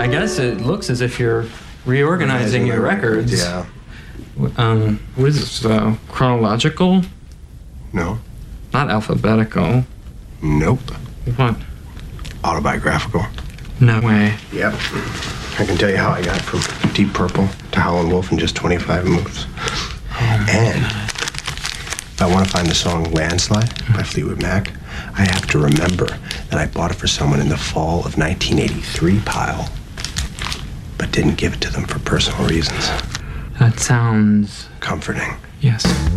I guess it looks as if you're reorganizing your records. Yeah. What is this, chronological? No. Not alphabetical. Nope. What? Autobiographical. No way. Yep. I can tell you how I got from Deep Purple to Howlin' Wolf in just 25 moves. And if I want to find the song Landslide by Fleetwood Mac, I have to remember that I bought it for someone in the fall of 1983 pile, but didn't give it to them for personal reasons. That sounds comforting. Yes.